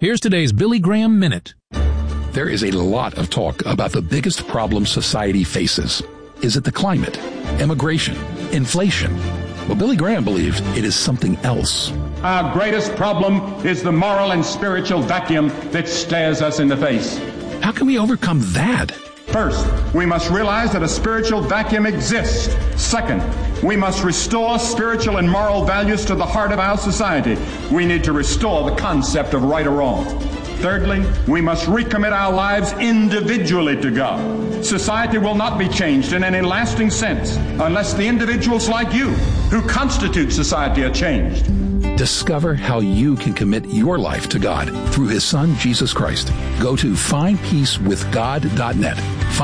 Here's today's Billy Graham Minute. There is a lot of talk about the biggest problem society faces. Is it the climate, immigration, inflation? Well, Billy Graham believes it is something else. Our greatest problem is the moral and spiritual vacuum that stares us in the face. How can we overcome that? First, we must realize that a spiritual vacuum exists. Second, we must restore spiritual and moral values to the heart of our society. We need to restore the concept of right or wrong. Thirdly, we must recommit our lives individually to God. Society will not be changed in any lasting sense unless the individuals like you who constitute society are changed. Discover how you can commit your life to God through His Son, Jesus Christ. Go to findpeacewithgod.net.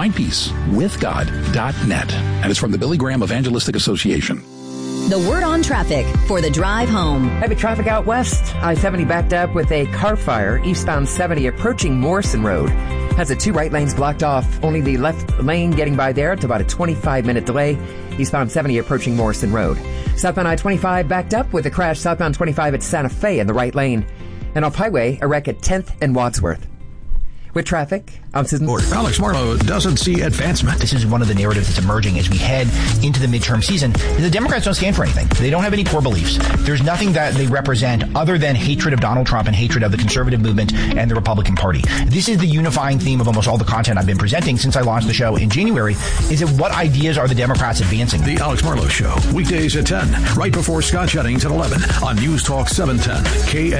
Findpeacewithgod.net. And it's from the Billy Graham Evangelistic Association. The word on traffic for the drive home. Heavy traffic out west. I-70 backed up with a car fire. Eastbound 70 approaching Morrison Road. Has the two right lanes blocked off. Only the left lane getting by there. It's about a 25-minute delay. Eastbound 70 approaching Morrison Road. Southbound I-25 backed up with a crash. Southbound 25 at Santa Fe in the right lane. And off highway, a wreck at 10th and Wadsworth. With traffic, I'm Susan. Alex Marlowe doesn't see advancement. This is one of the narratives that's emerging as we head into the midterm season. The Democrats don't stand for anything. They don't have any core beliefs. There's nothing that they represent other than hatred of Donald Trump and hatred of the conservative movement and the Republican Party. This is the unifying theme of almost all the content I've been presenting since I launched the show in January, is that what ideas are the Democrats advancing? The Alex Marlowe Show, weekdays at 10, right before Scott Jennings at 11 on News Talk 710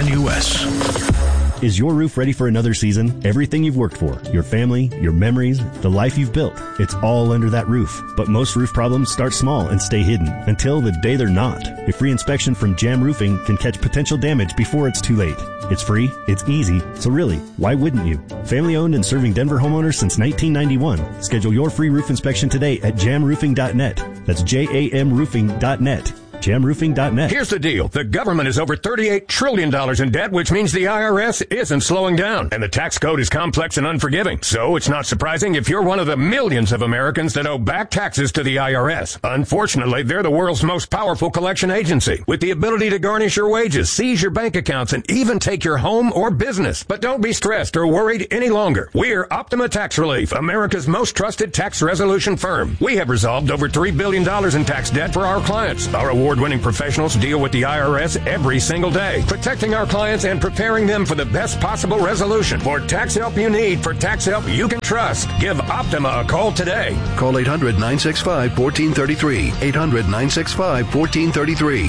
KNUS. Is your roof ready for another season? Everything you've worked for, your family, your memories, the life you've built, it's all under that roof. But most roof problems start small and stay hidden until the day they're not. A free inspection from Jam Roofing can catch potential damage before it's too late. It's free, it's easy, so really, why wouldn't you? Family owned and serving Denver homeowners since 1991. Schedule your free roof inspection today at jamroofing.net. That's JAMroofing.net. JamRoofing.net. Here's the deal. The government is over $38 trillion in debt, which means the IRS isn't slowing down. And the tax code is complex and unforgiving. So it's not surprising if you're one of the millions of Americans that owe back taxes to the IRS. Unfortunately, they're the world's most powerful collection agency, with the ability to garnish your wages, seize your bank accounts, and even take your home or business. But don't be stressed or worried any longer. We're Optima Tax Relief, America's most trusted tax resolution firm. We have resolved over $3 billion in tax debt for our clients. Our award-winning professionals deal with the IRS every single day, protecting our clients and preparing them for the best possible resolution. For tax help you need, for tax help you can trust, give Optima a call today. Call 800-965-1433. 800-965-1433.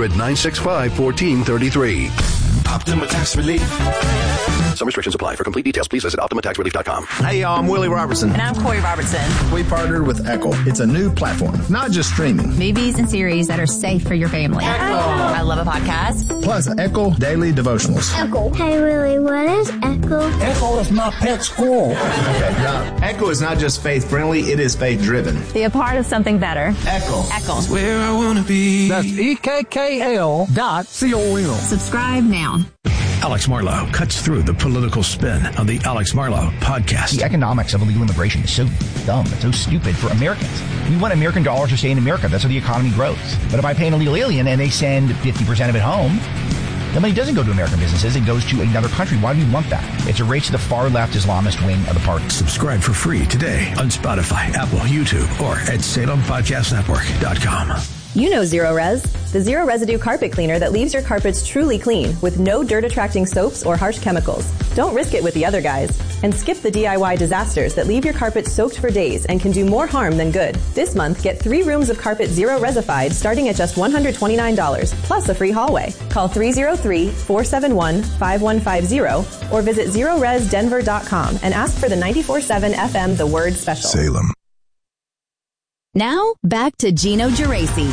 800-965-1433. Optima Tax Relief. Some restrictions apply. For complete details, please visit OptimaTaxRelief.com. Hey, y'all, I'm Willie Robertson. And I'm Corey Robertson. We partnered with Echo. It's a new platform, not just streaming. Movies and series that are safe for your family. Echo. I love a podcast. Plus, Echo Daily Devotionals. Echo. Hey, Willie, what is Echo? Echo is my pet squirrel. Okay, now, Echo is not just faith-friendly, it is faith-driven. Be a part of something better. Echo. Echo. It's where I want to be. That's EKKL.com. Subscribe now. Alex Marlowe cuts through the political spin on the Alex Marlowe podcast. The economics of illegal immigration is so dumb. It's so stupid for Americans. We want American dollars to stay in America. That's how the economy grows. But if I pay an illegal alien and they send 50% of it home, the money doesn't go to American businesses. It goes to another country. Why do we want that? It's a race to the far left Islamist wing of the party. Subscribe for free today on Spotify, Apple, YouTube, or at SalemPodcastNetwork.com. You know Zero Res, the zero residue carpet cleaner that leaves your carpets truly clean with no dirt-attracting soaps or harsh chemicals. Don't risk it with the other guys. And skip the DIY disasters that leave your carpet soaked for days and can do more harm than good. This month, get 3 rooms of carpet Zero Resified starting at just $129, plus a free hallway. Call 303-471-5150 or visit ZeroResDenver.com and ask for the 94.7 FM The Word Special. Salem. Now, back to Gino Geraci.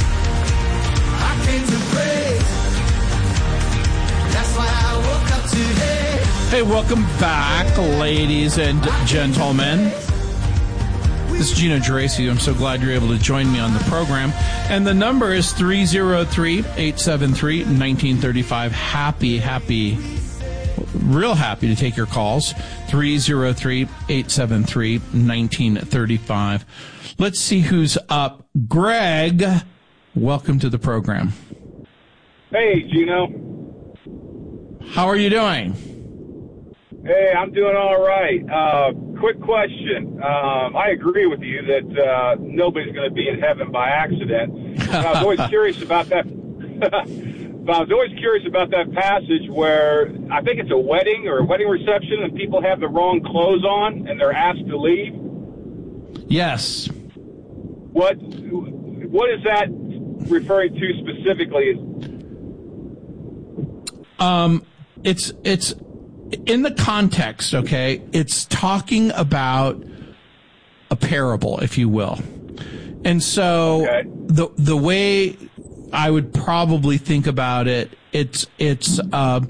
Hey, welcome back, ladies and gentlemen. This is Gino Geraci. I'm so glad you're able to join me on the program. And the number is 303-873-1935. Real happy to take your calls. 303-873-1935. Let's see who's up. Greg, welcome to the program. Hey, Gino. How are you doing? Hey, I'm doing all right. Quick question. I agree with you that nobody's going to be in heaven by accident. I was always curious about that. But I was always curious about that passage where I think it's a wedding or a wedding reception and people have the wrong clothes on and they're asked to leave. Yes. What is that referring to specifically? It's in the context, okay? It's talking about a parable, if you will. And so the way I would probably think about it, it's a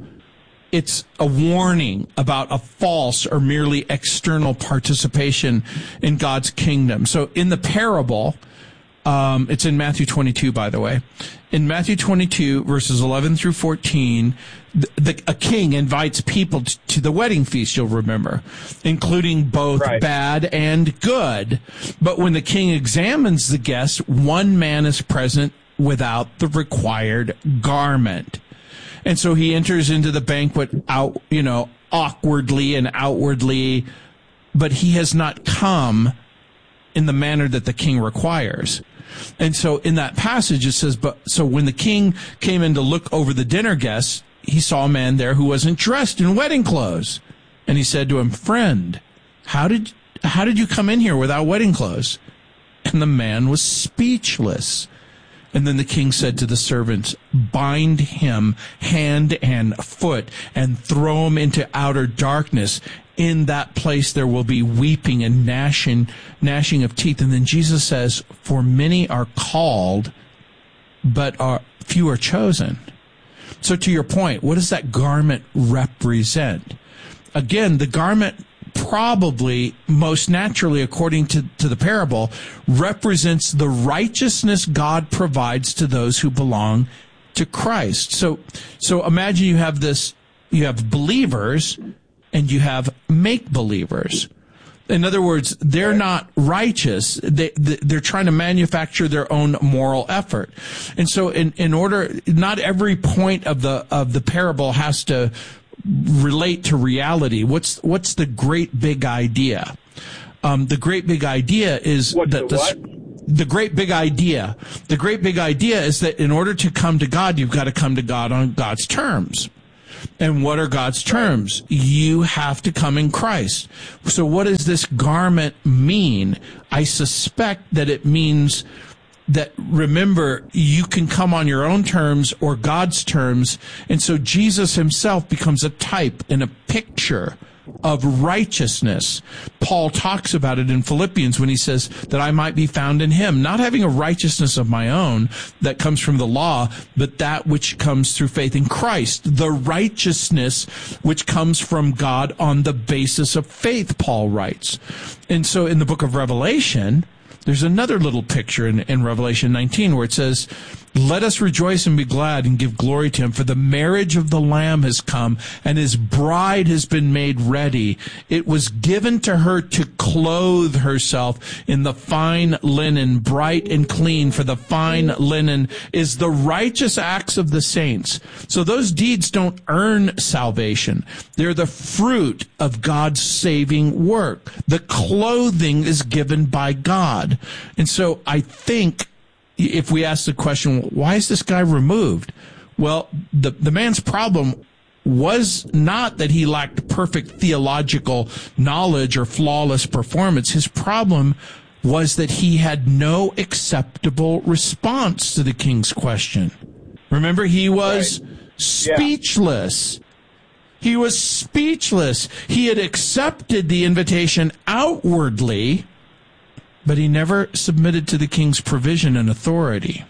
warning about a false or merely external participation in God's kingdom. So in the parable, it's in Matthew 22, by the way. In Matthew 22, verses 11 through 14, a king invites people to the wedding feast, you'll remember, including both bad and good. But when the king examines the guests, one man is present without the required garment. And so he enters into the banquet awkwardly and outwardly, but he has not come in the manner that the king requires. And so in that passage it says, so when the king came in to look over the dinner guests, he saw a man there who wasn't dressed in wedding clothes. And he said to him, "Friend, how did you come in here without wedding clothes?" And the man was speechless. And then the king said to the servants, "Bind him hand and foot and throw him into outer darkness. In that place there will be weeping and gnashing of teeth." And then Jesus says, "For many are called, but few are chosen." So to your point, what does that garment represent? Again, the garment probably, most naturally, according to the parable, represents the righteousness God provides to those who belong to Christ. So imagine you have believers and you have make-believers. In other words, they're not righteous. They're trying to manufacture their own moral effort. And so in order, not every point of the parable has to relate to reality. What's the great big idea? The great big idea is the great big idea. The great big idea is that in order to come to God, you've got to come to God on God's terms. And what are God's terms? You have to come in Christ. So what does this garment mean? I suspect that it means that, remember, you can come on your own terms or God's terms. And so Jesus himself becomes a type and a picture of righteousness. Paul talks about it in Philippians when he says that I might be found in him, not having a righteousness of my own that comes from the law, but that which comes through faith in Christ, the righteousness which comes from God on the basis of faith, Paul writes. And so in the book of Revelation, there's another little picture in Revelation 19 where it says, "Let us rejoice and be glad and give glory to him, for the marriage of the Lamb has come, and his bride has been made ready. It was given to her to clothe herself in the fine linen, bright and clean, for the fine linen is the righteous acts of the saints." So those deeds don't earn salvation. They're the fruit of God's saving work. The clothing is given by God. And so I think if we ask the question, why is this guy removed? Well, the man's problem was not that he lacked perfect theological knowledge or flawless performance. His problem was that he had no acceptable response to the king's question. Remember, he was speechless. He was speechless. He had accepted the invitation outwardly, but he never submitted to the king's provision and authority.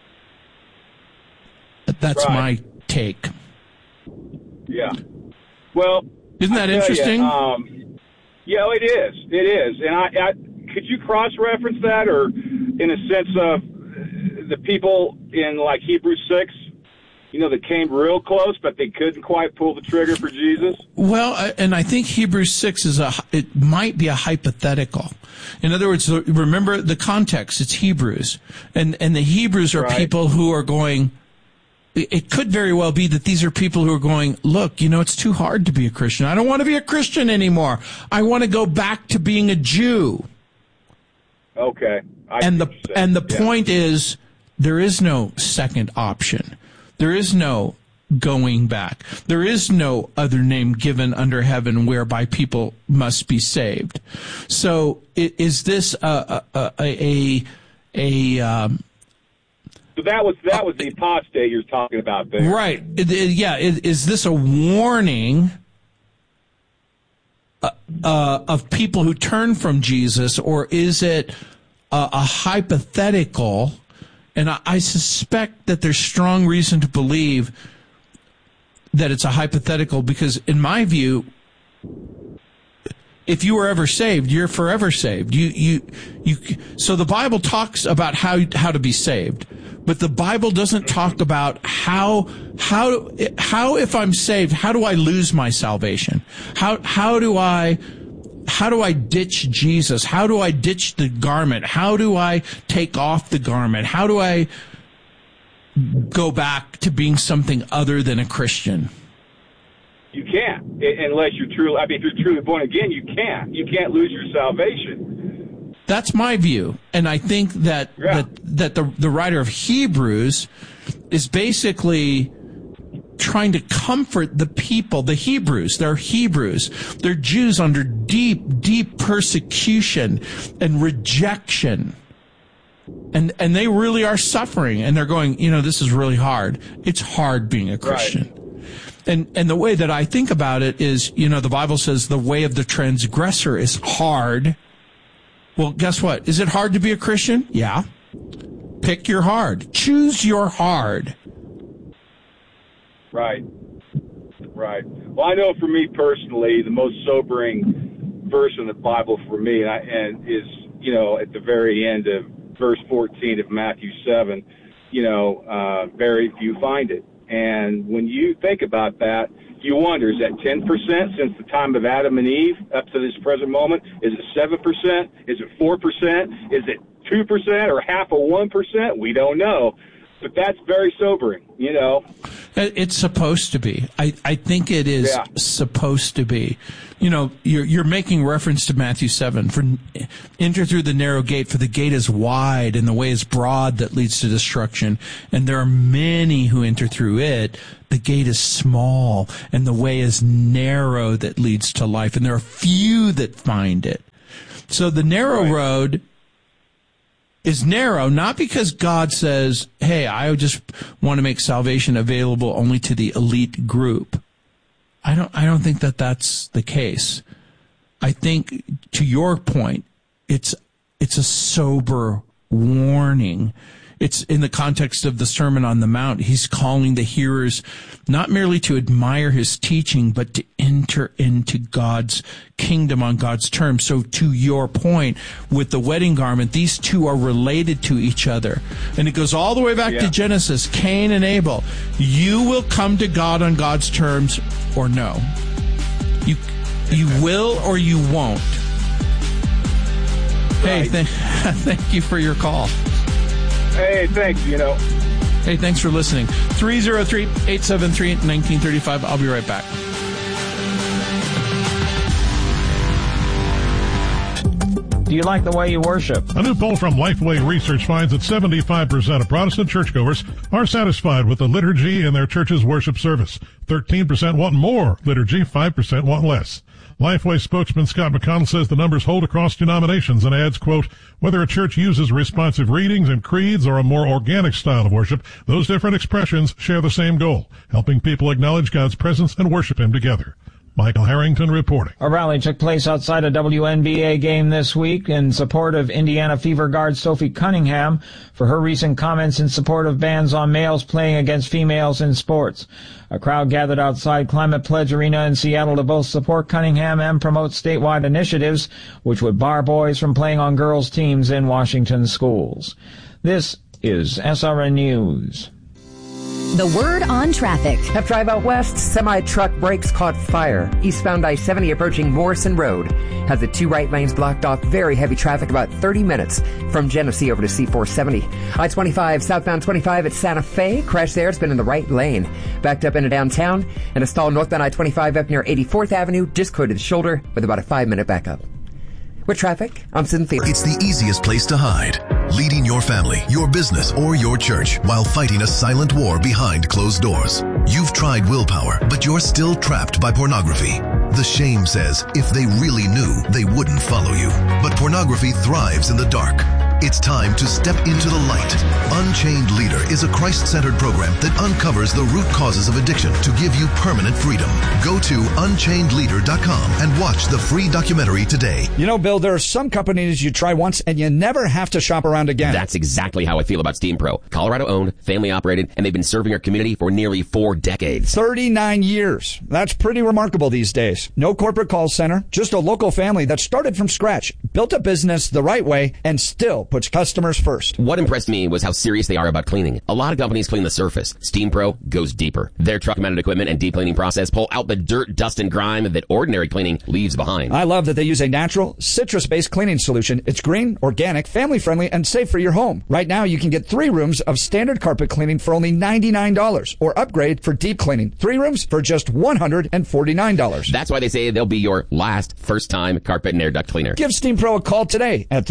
That's my take. Yeah. Well, isn't that interesting? Yeah, it is. It is. And I could you cross-reference that, or in a sense of the people in like Hebrews 6, that came real close, but they couldn't quite pull the trigger for Jesus? Well, and I think Hebrews 6 it might be a hypothetical. In other words, remember the context, it's Hebrews. And the Hebrews are people who are going, it could very well be that these are people who are going, look, it's too hard to be a Christian. I don't want to be a Christian anymore. I want to go back to being a Jew. Okay. And the point is, there is no second option. There is no going back. There is no other name given under heaven whereby people must be saved. So is this So that was the apostate you're talking about there. Right. Is this a warning of people who turn from Jesus, or is it a hypothetical? And I suspect that there's strong reason to believe that it's a hypothetical, because in my view, if you were ever saved, you're forever saved. So the Bible talks about how to be saved, but the Bible doesn't talk about how if I'm saved, how do I lose my salvation? How do I ditch Jesus? How do I ditch the garment? How do I take off the garment? How do I go back to being something other than a Christian? You can't, unless you're truly, if you're truly born again, you can't. You can't lose your salvation. That's my view. And I think that the writer of Hebrews is basically trying to comfort the people, the Hebrews. They're Hebrews. They're Jews under deep, deep persecution and rejection. And they really are suffering. And they're going, this is really hard. It's hard being a Christian. Right. And the way that I think about it is, the Bible says the way of the transgressor is hard. Well, guess what? Is it hard to be a Christian? Yeah. Pick your hard. Choose your hard. Right. Well, I know for me personally, the most sobering verse in the Bible for me is at the very end of verse 14 of Matthew 7, very few find it. And when you think about that, you wonder, is that 10% since the time of Adam and Eve up to this present moment? Is it 7%? Is it 4%? Is it 2% or half of 1%? We don't know. But that's very sobering, It's supposed to be. I think it is supposed to be. You're making reference to Matthew 7. For enter through the narrow gate, for the gate is wide and the way is broad that leads to destruction. And there are many who enter through it. The gate is small and the way is narrow that leads to life. And there are few that find it. So the narrow road is narrow, not because God says, hey, I just want to make salvation available only to the elite group. I don't think that that's the case. I think, to your point, it's a sober warning. It's in the context of the Sermon on the Mount. He's calling the hearers not merely to admire his teaching, but to enter into God's kingdom on God's terms. So to your point, with the wedding garment, these two are related to each other. And it goes all the way back to Genesis, Cain and Abel. You will come to God on God's terms or no. You will or you won't. Hey, thank you for your call. Hey, thanks, Hey, thanks for listening. 303-873-1935. I'll be right back. Do you like the way you worship? A new poll from Lifeway Research finds that 75% of Protestant churchgoers are satisfied with the liturgy in their church's worship service. 13% want more liturgy, 5% want less. Lifeway spokesman Scott McConnell says the numbers hold across denominations and adds, quote, whether a church uses responsive readings and creeds or a more organic style of worship, those different expressions share the same goal, helping people acknowledge God's presence and worship Him together. Michael Harrington reporting. A rally took place outside a WNBA game this week in support of Indiana Fever guard Sophie Cunningham for her recent comments in support of bans on males playing against females in sports. A crowd gathered outside Climate Pledge Arena in Seattle to both support Cunningham and promote statewide initiatives which would bar boys from playing on girls' teams in Washington schools. This is SRN News. The word on traffic. Tough drive out west. Semi-truck brakes caught fire. Eastbound I-70 approaching Morrison Road. Has the 2 right lanes blocked off. Very heavy traffic, about 30 minutes from Genesee over to C470. I-25 southbound 25 at Santa Fe. Crash there. It's been in the right lane. Backed up into downtown. And a stall northbound I-25 up near 84th Avenue. Just cleared to the shoulder with about a 5-minute backup. With traffic, I'm Cynthia. It's the easiest place to hide. Leading your family, your business, or your church while fighting a silent war behind closed doors. You've tried willpower, but you're still trapped by pornography. The shame says if they really knew, they wouldn't follow you. But pornography thrives in the dark. It's time to step into the light. Unchained Leader is a Christ-centered program that uncovers the root causes of addiction to give you permanent freedom. Go to unchainedleader.com and watch the free documentary today. You know, Bill, there are some companies you try once and you never have to shop around again. That's exactly how I feel about Steam Pro. Colorado-owned, family-operated, and they've been serving our community for nearly 4 decades. 39 years. That's pretty remarkable these days. No corporate call center, just a local family that started from scratch, built a business the right way, and still puts customers first. What impressed me was how serious they are about cleaning. A lot of companies clean the surface. Steam Pro goes deeper. Their truck-mounted equipment and deep cleaning process pull out the dirt, dust, and grime that ordinary cleaning leaves behind. I love that they use a natural, citrus-based cleaning solution. It's green, organic, family-friendly, and safe for your home. Right now, you can get 3 rooms of standard carpet cleaning for only $99 or upgrade for deep cleaning. 3 rooms for just $149. That's why they say they'll be your last first-time carpet and air duct cleaner. Give Steam Pro a call today at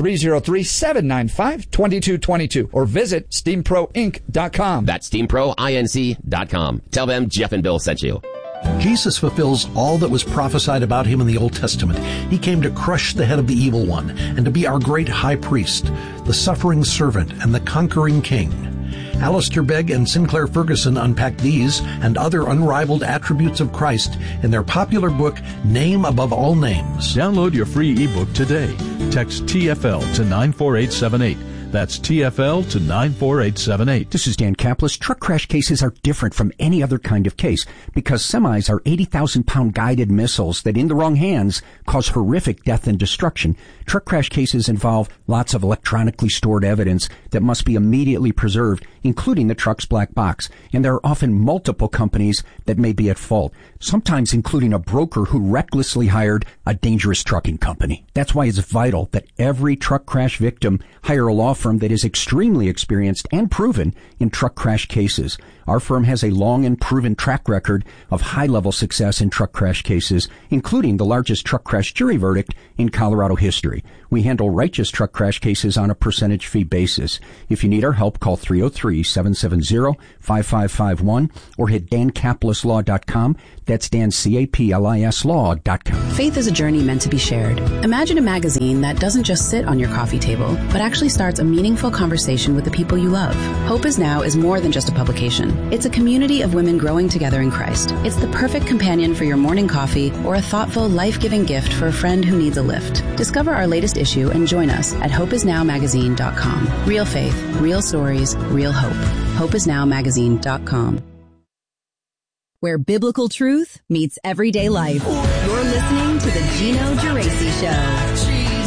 303-795-2222 or visit SteamProInc.com. That's SteamProInc.com. Tell them Jeff and Bill sent you. Jesus fulfills all that was prophesied about him in the Old Testament. He came to crush the head of the evil one and to be our great high priest, the suffering servant and the conquering king. Alistair Begg and Sinclair Ferguson unpack these and other unrivaled attributes of Christ in their popular book, Name Above All Names. Download your free ebook today. Text TFL to 94878. That's TFL to 94878. This is Dan Kaplis. Truck crash cases are different from any other kind of case because semis are 80,000-pound guided missiles that in the wrong hands cause horrific death and destruction. Truck crash cases involve lots of electronically stored evidence that must be immediately preserved, including the truck's black box. And there are often multiple companies that may be at fault, sometimes including a broker who recklessly hired a dangerous trucking company. That's why it's vital that every truck crash victim hire a law firm that is extremely experienced and proven in truck crash cases. Our firm has a long and proven track record of high-level success in truck crash cases, including the largest truck crash jury verdict in Colorado history. We handle righteous truck crash cases on a percentage fee basis. If you need our help, call 303-770-5551 or hit dancaplislaw.com. That's dancaplis.com. Faith is a journey meant to be shared. Imagine a magazine that doesn't just sit on your coffee table, but actually starts a meaningful conversation with the people you love. Hope Is Now is more than just a publication. It's a community of women growing together in Christ. It's the perfect companion for your morning coffee or a thoughtful, life-giving gift for a friend who needs a lift. Discover our latest issue and join us at hopeisnowmagazine.com. Real faith, real stories, real hope. hopeisnowmagazine.com. Where biblical truth meets everyday life. You're listening to the Gino Geraci Show.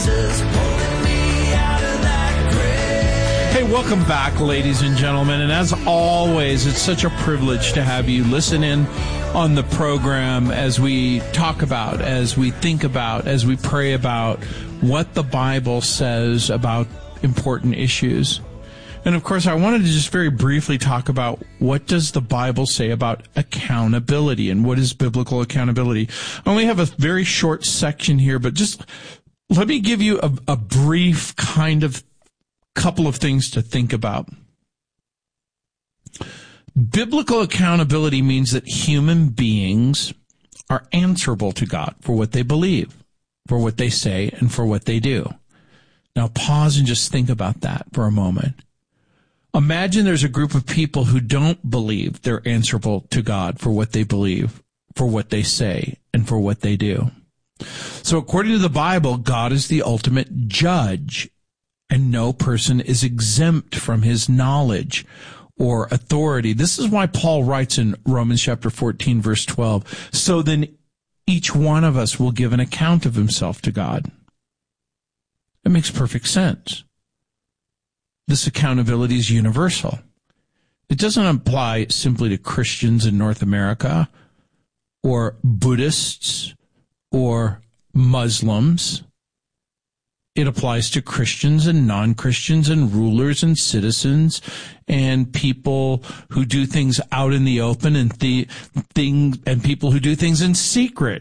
Hey, welcome back, ladies and gentlemen. And as always, it's such a privilege to have you listen in on the program as we talk about, as we think about, as we pray about what the Bible says about important issues. And of course, I wanted to just very briefly talk about what does the Bible say about accountability and what is biblical accountability. I only have a very short section here, but just let me give you a brief kind of couple of things to think about. Biblical accountability means that human beings are answerable to God for what they believe, for what they say, and for what they do. Now pause and just think about that for a moment. Imagine there's a group of people who don't believe they're answerable to God for what they believe, for what they say, and for what they do. So according to the Bible, God is the ultimate judge, and no person is exempt from his knowledge or authority. This is why Paul writes in Romans chapter 14, verse 12, so then each one of us will give an account of himself to God. It makes perfect sense. This accountability is universal. It doesn't apply simply to Christians in North America or Buddhists or Muslims. It applies to Christians and non-Christians and rulers and citizens and people who do things out in the open and people who do things in secret.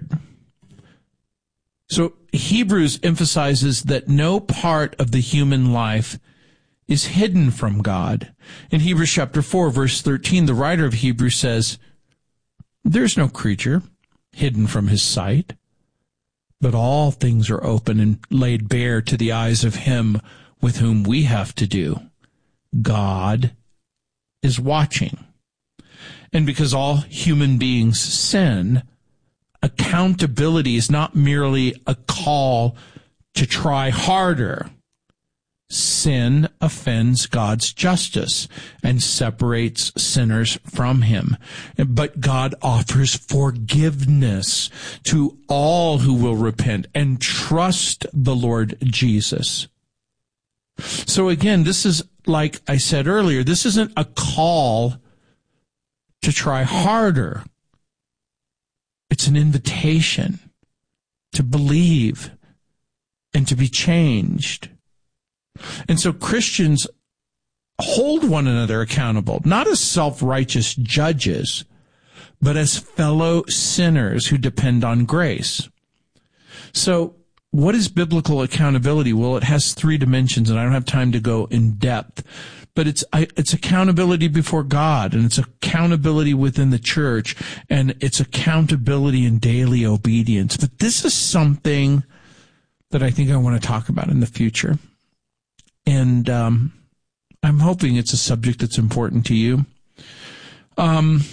So Hebrews emphasizes that no part of the human life is hidden from God. In Hebrews chapter 4, verse 13, the writer of Hebrews says, "There's no creature hidden from his sight, but all things are open and laid bare to the eyes of him with whom we have to do. God is watching." And because all human beings sin, accountability is not merely a call to try harder. Sin offends God's justice and separates sinners from him. But God offers forgiveness to all who will repent and trust the Lord Jesus. So again, this is, like I said earlier, this isn't a call to try harder. It's an invitation to believe and to be changed. And so Christians hold one another accountable, not as self-righteous judges, but as fellow sinners who depend on grace. So what is biblical accountability? Well, it has three dimensions, and I don't have time to go in depth. But it's accountability before God, and it's accountability within the church, and it's accountability in daily obedience. But this is something that I think I want to talk about in the future. And I'm hoping it's a subject that's important to you. One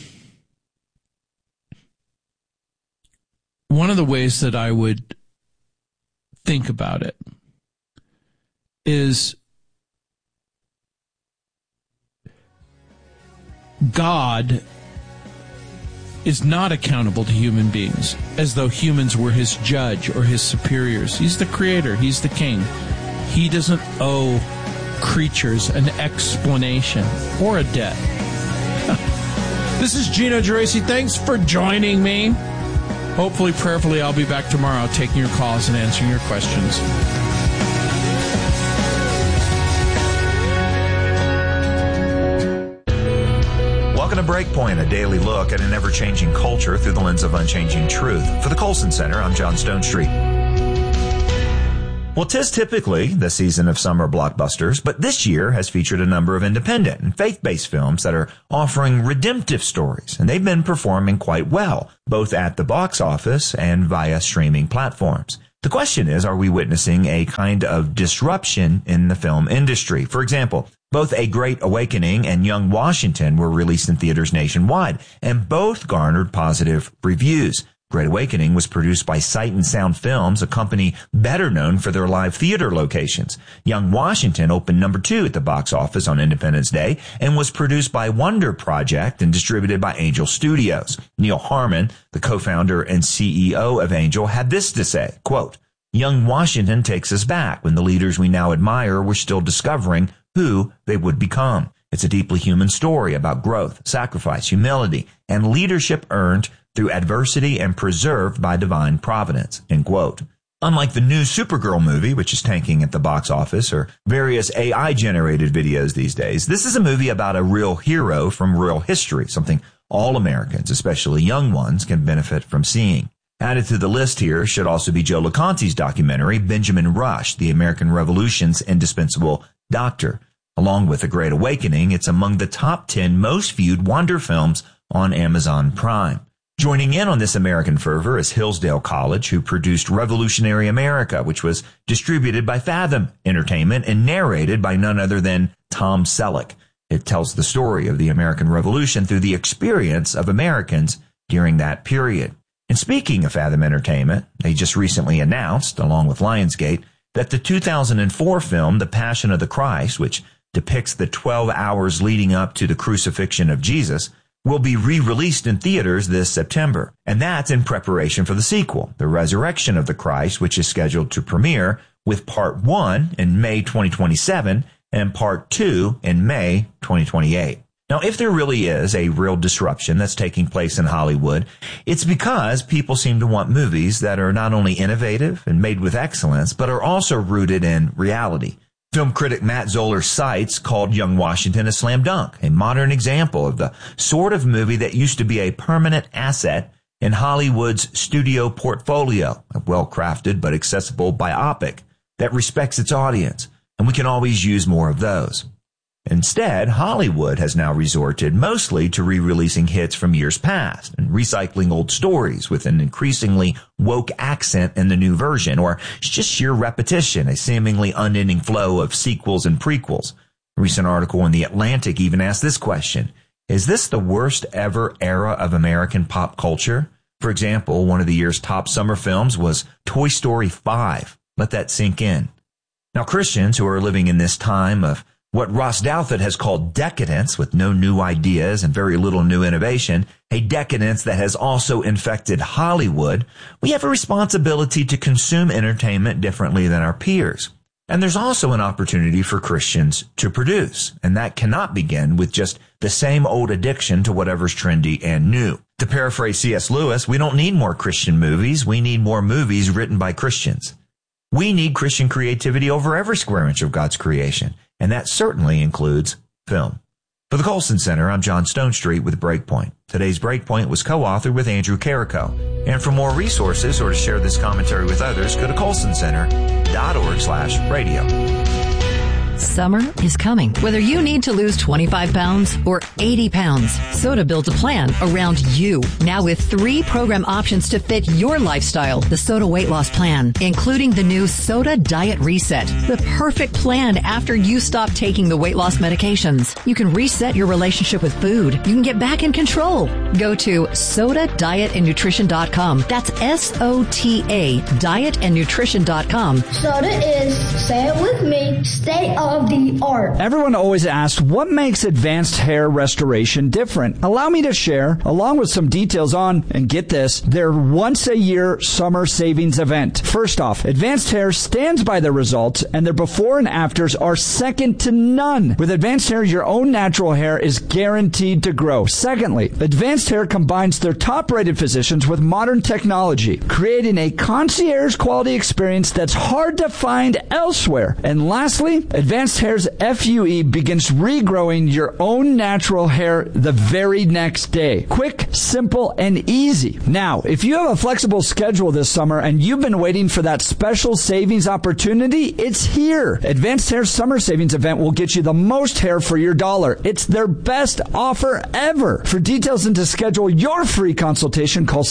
of the ways that I would think about it is God is not accountable to human beings as though humans were his judge or his superiors. He's the creator. He's the king. He doesn't owe creatures an explanation or a debt. This is Gino Geraci. Thanks for joining me. Hopefully, prayerfully, I'll be back tomorrow taking your calls and answering your questions. Welcome to Breakpoint, a daily look at an ever-changing culture through the lens of unchanging truth. For the Colson Center, I'm John Stonestreet. Well, 'tis typically the season of summer blockbusters, but this year has featured a number of independent and faith-based films that are offering redemptive stories, and they've been performing quite well, both at the box office and via streaming platforms. The question is, are we witnessing a kind of disruption in the film industry? For example, both A Great Awakening and Young Washington were released in theaters nationwide, and both garnered positive reviews. Great Awakening was produced by Sight and Sound Films, a company better known for their live theater locations. Young Washington opened number 2 at the box office on Independence Day and was produced by Wonder Project and distributed by Angel Studios. Neil Harmon, the co-founder and CEO of Angel, had this to say, quote, "Young Washington takes us back when the leaders we now admire were still discovering who they would become. It's a deeply human story about growth, sacrifice, humility, and leadership earned through adversity and preserved by divine providence," end quote. Unlike the new Supergirl movie, which is tanking at the box office, or various AI-generated videos these days, this is a movie about a real hero from real history, something all Americans, especially young ones, can benefit from seeing. Added to the list here should also be Joe LeConte's documentary, Benjamin Rush, the American Revolution's Indispensable Doctor. Along with A Great Awakening, it's among the top 10 most viewed Wonder films on Amazon Prime. Joining in on this American fervor is Hillsdale College, who produced Revolutionary America, which was distributed by Fathom Entertainment and narrated by none other than Tom Selleck. It tells the story of the American Revolution through the experience of Americans during that period. And speaking of Fathom Entertainment, they just recently announced, along with Lionsgate, that the 2004 film The Passion of the Christ, which depicts the 12 hours leading up to the crucifixion of Jesus, will be re-released in theaters this September. And that's in preparation for the sequel, The Resurrection of the Christ, which is scheduled to premiere with Part 1 in May 2027 and Part 2 in May 2028. Now, if there really is a real disruption that's taking place in Hollywood, it's because people seem to want movies that are not only innovative and made with excellence, but are also rooted in reality. Film critic Matt Zoller Seitz called Young Washington a slam dunk, a modern example of the sort of movie that used to be a permanent asset in Hollywood's studio portfolio, a well-crafted but accessible biopic that respects its audience, and we can always use more of those. Instead, Hollywood has now resorted mostly to re-releasing hits from years past and recycling old stories with an increasingly woke accent in the new version, or just sheer repetition, a seemingly unending flow of sequels and prequels. A recent article in The Atlantic even asked this question: is this the worst ever era of American pop culture? For example, one of the year's top summer films was Toy Story 5. Let that sink in. Now, Christians who are living in this time of what Ross Douthat has called decadence, with no new ideas and very little new innovation, a decadence that has also infected Hollywood, we have a responsibility to consume entertainment differently than our peers. And there's also an opportunity for Christians to produce, and that cannot begin with just the same old addiction to whatever's trendy and new. To paraphrase C.S. Lewis, we don't need more Christian movies, we need more movies written by Christians. We need Christian creativity over every square inch of God's creation, and that certainly includes film. For the Colson Center, I'm John Stonestreet with Breakpoint. Today's Breakpoint was co-authored with Andrew Carrico. And for more resources or to share this commentary with others, go to colsoncenter.org/radio. Summer is coming. Whether you need to lose 25 pounds or 80 pounds, SOTA builds a plan around you. Now with 3 program options to fit your lifestyle. The SOTA Weight Loss Plan, including the new SOTA Diet Reset. The perfect plan after you stop taking the weight loss medications. You can reset your relationship with food. You can get back in control. Go to SOTADietandNutrition.com. That's SOTA dietandnutrition.com. SOTA is, say it with me, state of the art. Everyone always asks, what makes advanced hair restoration different? Allow me to share, along with some details on, and get this, their once-a-year summer savings event. First off, Advanced Hair stands by their results, and their before and afters are second to none. With Advanced Hair, your own natural hair is guaranteed to grow. Secondly, Advanced Hair combines their top-rated physicians with modern technology, creating a concierge quality experience that's hard to find elsewhere. And lastly, Advanced Hair's FUE begins regrowing your own natural hair the very next day. Quick, simple, and easy. Now, if you have a flexible schedule this summer and you've been waiting for that special savings opportunity, it's here. Advanced Hair's summer savings event will get you the most hair for your dollar. It's their best offer ever. For details and to schedule your free consultation, call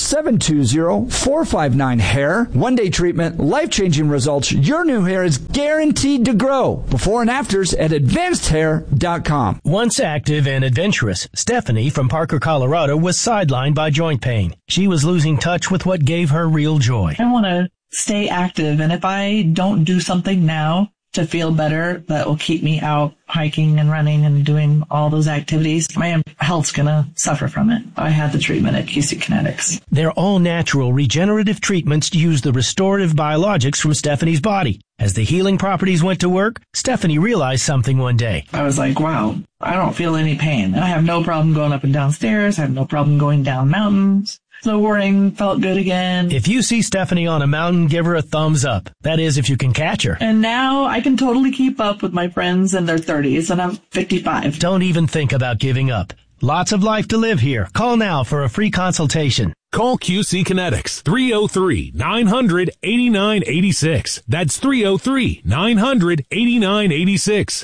720-459-HAIR. One-day treatment, life-changing results. Your new hair is guaranteed to grow. Before and afters at advancedhair.com. Once active and adventurous, Stephanie from Parker, Colorado was sidelined by joint pain. She was losing touch with what gave her real joy. I want to stay active, and if I don't do something now to feel better that will keep me out hiking and running and doing all those activities, my health's going to suffer from it. I had the treatment at QC Kinetics. Their all-natural regenerative treatments use the restorative biologics from Stephanie's body. As the healing properties went to work, Stephanie realized something one day. I was like, wow, I don't feel any pain. I have no problem going up and down stairs. I have no problem going down mountains. Snowboarding felt good again. If you see Stephanie on a mountain, give her a thumbs up. That is, if you can catch her. And now I can totally keep up with my friends in their 30s, and I'm 55. Don't even think about giving up. Lots of life to live here. Call now for a free consultation. Call QC Kinetics, 303-900-8986. That's 303-900-8986.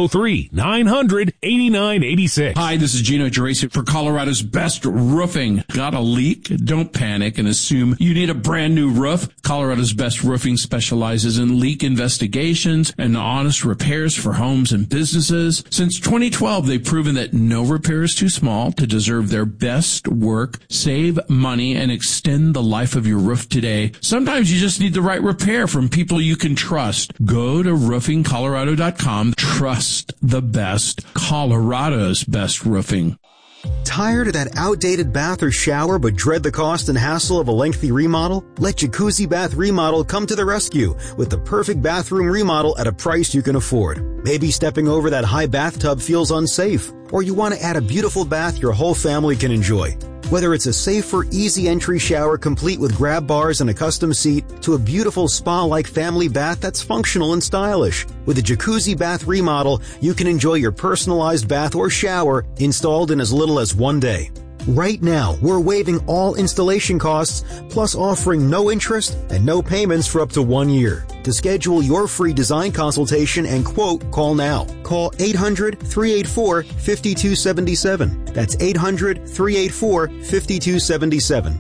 303-900-8986. Hi, this is Gino Geraci for Colorado's Best Roofing. Got a leak? Don't panic and assume you need a brand new roof. Colorado's Best Roofing specializes in leak investigations and honest repairs for homes and businesses. Since 2012, they've proven that no repair is too small to deserve their best work. Save money and extend the life of your roof today. Sometimes you just need the right repair from people you can trust. Go to roofingcolorado.com. Trust the best. Colorado's Best Roofing. Tired of that outdated bath or shower but dread the cost and hassle of a lengthy remodel? Let Jacuzzi Bath Remodel come to the rescue with the perfect bathroom remodel at a price you can afford. Maybe stepping over that high bathtub feels unsafe, or you want to add a beautiful bath your whole family can enjoy. Whether it's a safer, easy entry shower complete with grab bars and a custom seat, to a beautiful spa-like family bath that's functional and stylish. With a Jacuzzi Bath Remodel, you can enjoy your personalized bath or shower installed in as little as 1 day. Right now, we're waiving all installation costs, plus offering no interest and no payments for up to 1 year. To schedule your free design consultation and quote, call now. Call 800-384-5277. That's 800-384-5277.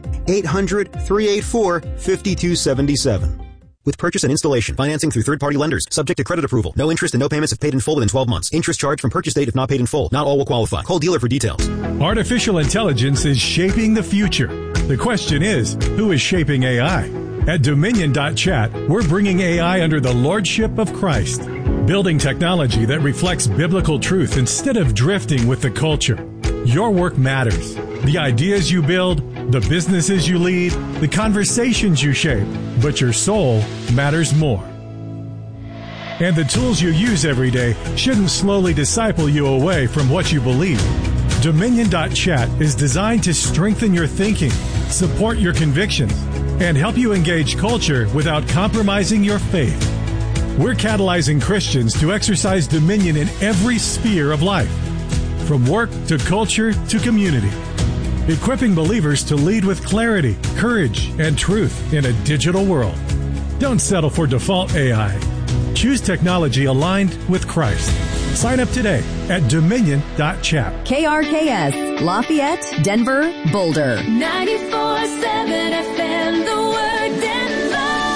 800-384-5277. With purchase and installation, financing through third-party lenders, subject to credit approval. No interest and no payments if paid in full within 12 months. Interest charged from purchase date if not paid in full. Not all will qualify. Call dealer for details. Artificial intelligence is shaping the future. The question is, who is shaping AI? At Dominion.chat, we're bringing AI under the lordship of Christ, building technology that reflects biblical truth instead of drifting with the culture. Your work matters. The ideas you build, the businesses you lead, the conversations you shape, but your soul matters more. And the tools you use every day shouldn't slowly disciple you away from what you believe. Dominion.chat is designed to strengthen your thinking, support your convictions, and help you engage culture without compromising your faith. We're catalyzing Christians to exercise dominion in every sphere of life, from work to culture to community, equipping believers to lead with clarity, courage, and truth in a digital world. Don't settle for default AI. Choose technology aligned with Christ. Sign up today at Dominion.chat. KRKS, Lafayette, Denver, Boulder. 94.7 FM, the word Denver.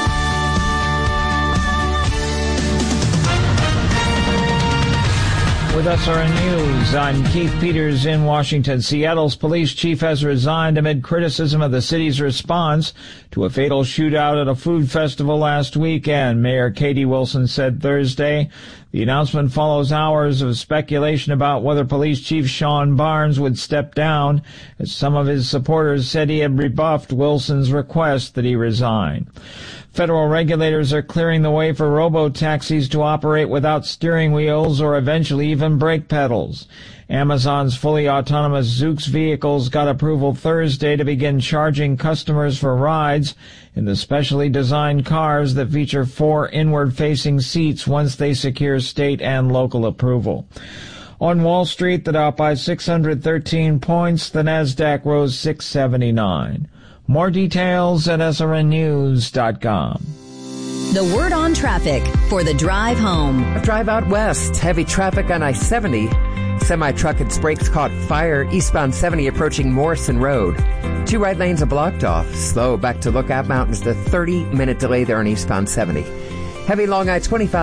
With SRN News, I'm Keith Peters in Washington. Seattle's police chief has resigned amid criticism of the city's response to a fatal shootout at a food festival last weekend. Mayor Katie Wilson said Thursday. The announcement follows hours of speculation about whether Police Chief Sean Barnes would step down, as some of his supporters said he had rebuffed Wilson's request that he resign. Federal regulators are clearing the way for robo-taxis to operate without steering wheels or eventually even brake pedals. Amazon's fully autonomous Zoox vehicles got approval Thursday to begin charging customers for rides in the specially designed cars that feature 4 inward-facing seats once they secure state and local approval. On Wall Street, the Dow up by 613 points, the Nasdaq rose 679. More details at srnnews.com. The word on traffic for the drive home. A drive out west. Heavy traffic on I-70. Semi-truck its brakes caught fire eastbound 70 approaching Morrison Road. 2 right lanes are blocked off. Slow back to Lookout Mountains. The 30-minute delay there on eastbound 70. Heavy long I-25.